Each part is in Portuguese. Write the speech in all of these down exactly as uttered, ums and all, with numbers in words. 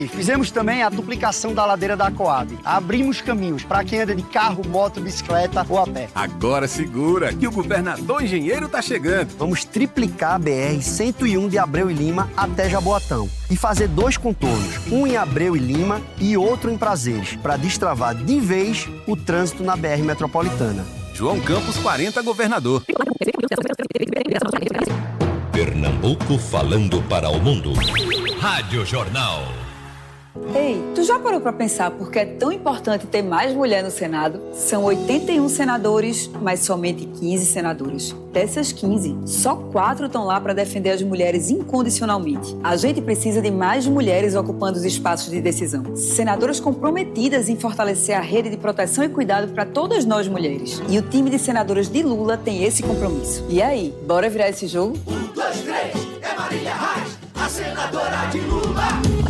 Fizemos também a duplicação da ladeira da Coab. Abrimos caminhos para quem anda de carro, moto, bicicleta ou a pé. Agora segura que o governador engenheiro tá chegando. Vamos triplicar a B R cento e um de Abreu e Lima até Jaboatão e fazer dois contornos, um em Abreu e Lima e outro em Prazeres, para destravar de vez o trânsito na B R metropolitana. João Campos quarenta, governador. Pernambuco falando para o mundo. Rádio Jornal. Ei, tu já parou pra pensar por que é tão importante ter mais mulher no Senado? São oitenta e um senadores, mas somente quinze senadoras. Dessas quinze, só quatro estão lá para defender as mulheres incondicionalmente. A gente precisa de mais mulheres ocupando os espaços de decisão. Senadoras comprometidas em fortalecer a rede de proteção e cuidado para todas nós mulheres. E o time de senadoras de Lula tem esse compromisso. E aí, bora virar esse jogo? Um, dois, três, é Marília Reis, a senadora de Lula.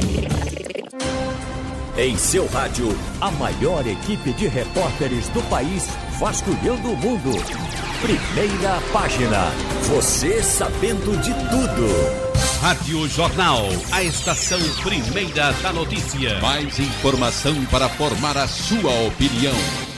Em seu rádio, a maior equipe de repórteres do país vasculhando o mundo. Primeira página. Você sabendo de tudo. Rádio Jornal, a estação primeira da notícia. Mais informação para formar a sua opinião.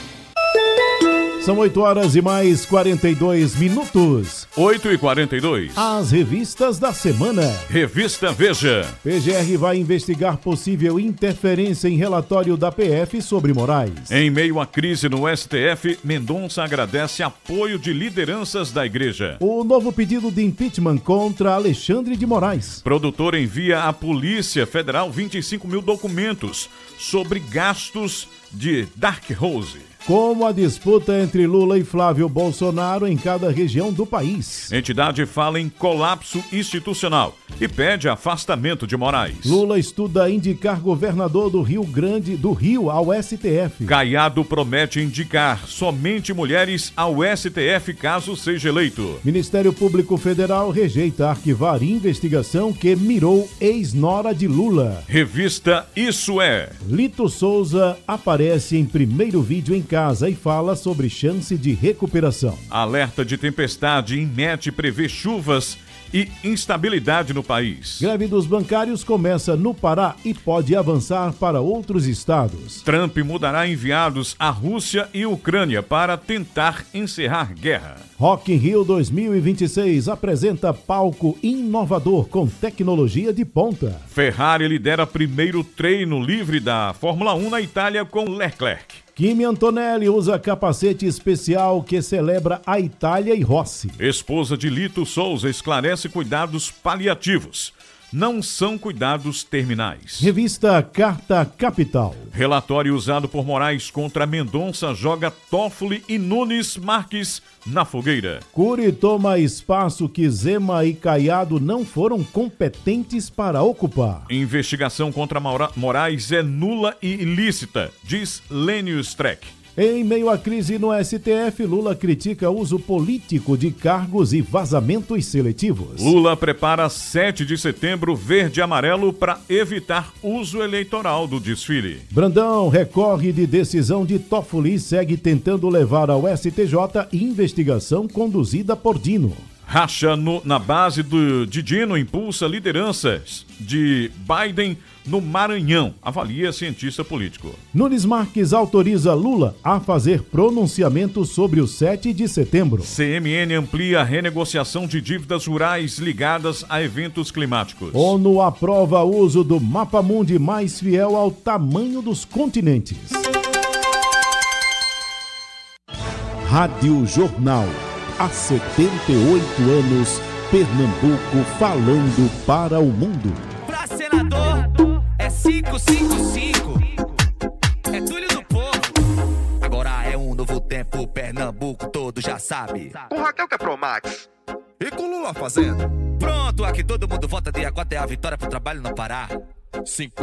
São oito horas e mais quarenta e dois minutos. oito e quarenta e dois. As revistas da semana. Revista Veja. P G R vai investigar possível interferência em relatório da P F sobre Moraes. Em meio à crise no S T F, Mendonça agradece apoio de lideranças da igreja. O novo pedido de impeachment contra Alexandre de Moraes. Produtor envia à Polícia Federal vinte e cinco mil documentos sobre gastos de Dark Rose. Como a disputa entre Lula e Flávio Bolsonaro em cada região do país. Entidade fala em colapso institucional e pede afastamento de Moraes. Lula estuda indicar governador do Rio Grande do Rio ao S T F. Caiado promete indicar somente mulheres ao S T F caso seja eleito. Ministério Público Federal rejeita arquivar investigação que mirou ex-nora de Lula. Revista Isso É. Lito Souza aparece em primeiro vídeo em casa e fala sobre chance de recuperação. Alerta de tempestade em M E T prevê chuvas e instabilidade no país. Greve dos bancários começa no Pará e pode avançar para outros estados. Trump mudará enviados à Rússia e Ucrânia para tentar encerrar guerra. Rock in Rio dois mil e vinte e seis apresenta palco inovador com tecnologia de ponta. Ferrari lidera primeiro treino livre da Fórmula um na Itália com Leclerc. Kimi Antonelli usa capacete especial que celebra a Itália e Rossi. Esposa de Lito Souza esclarece cuidados paliativos. Não são cuidados terminais. Revista Carta Capital. Relatório usado por Moraes contra Mendonça joga Toffoli e Nunes Marques na fogueira. Cury toma espaço que Zema e Caiado não foram competentes para ocupar. Investigação contra Moraes é nula e ilícita, diz Lênio Streck. Em meio à crise no S T F, Lula critica uso político de cargos e vazamentos seletivos. Lula prepara sete de setembro verde e amarelo para evitar uso eleitoral do desfile. Brandão recorre de decisão de Toffoli e segue tentando levar ao S T J investigação conduzida por Dino. Racha no, na base do, de Dino impulsa lideranças de Biden no Maranhão, avalia cientista político. Nunes Marques autoriza Lula a fazer pronunciamento sobre o sete de setembro. C M N amplia a renegociação de dívidas rurais ligadas a eventos climáticos. ONU aprova o uso do mapa mundi mais fiel ao tamanho dos continentes. Rádio Jornal. Há setenta e oito anos, Pernambuco falando para o mundo. Pra senador é cinco cinco cinco, é Túlio do Povo. Agora é um novo tempo, Pernambuco todo já sabe. Com Raquel que é Pro Max e com Lula fazendo. Pronto, aqui todo mundo vota dia quatro, é a vitória pro trabalho não parar. Cinco